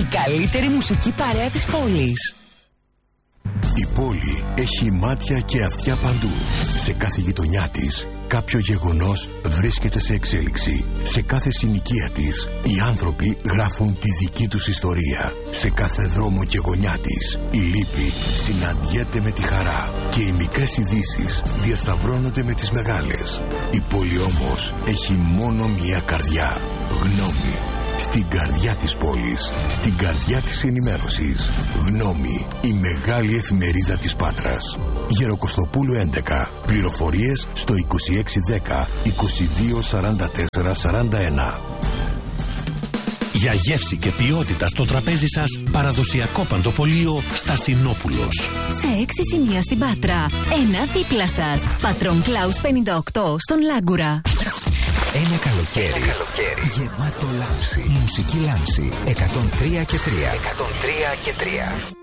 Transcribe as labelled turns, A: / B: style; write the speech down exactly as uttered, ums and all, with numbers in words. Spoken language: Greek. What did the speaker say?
A: Η καλύτερη μουσική παρέα της πόλης.
B: Η πόλη έχει μάτια και αυτιά παντού. Σε κάθε γειτονιά της κάποιο γεγονός βρίσκεται σε εξέλιξη. Σε κάθε συνοικία της οι άνθρωποι γράφουν τη δική τους ιστορία. Σε κάθε δρόμο και γωνιά της η λύπη συναντιέται με τη χαρά. Και οι μικρές ειδήσεις διασταυρώνονται με τις μεγάλες. Η πόλη όμως έχει μόνο μία καρδιά. Γνώμη. Στην καρδιά της πόλης, στην καρδιά της ενημέρωσης. Γνώμη, η μεγάλη εφημερίδα της Πάτρας. Γεροκοστοπούλου έντεκα. Πληροφορίες στο είκοσι έξι δέκα είκοσι δύο σαράντα τέσσερα σαράντα ένα.
C: Για γεύση και ποιότητα στο τραπέζι σας, παραδοσιακό παντοπολείο Στασινόπουλος.
D: Σε έξι σημεία στην Πάτρα, ένα δίπλα σας. Πατρών Κλάους πενήντα οκτώ στον Λάγκουρα.
E: Ένα καλοκαίρι, Ένα καλοκαίρι γεμάτο λάμψη. Μουσική λάμψη εκατόν τρία και τρία. εκατόν τρία και τρία.